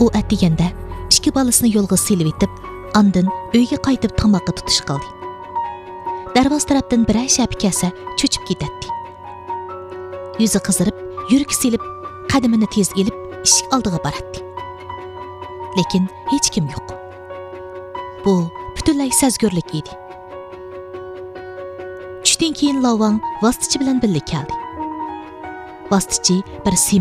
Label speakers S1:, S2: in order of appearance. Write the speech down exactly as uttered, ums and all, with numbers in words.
S1: u atiganda ikki bolasini yo'lga silib etib, andin uyga qaytib tamoqqa tutish qildi. Darvoza tarafdan birer shapi kelsa, cho'chib ketadi. Yuzi qizarib, yuragi silib, qadamini tez elib, eshik oldiga boradi. Lekin hech kim yo'q. Bu butunlay sezgurlik edi. Tushdan keyin Lavang vositachi bilan birga keldi. Vositachi bir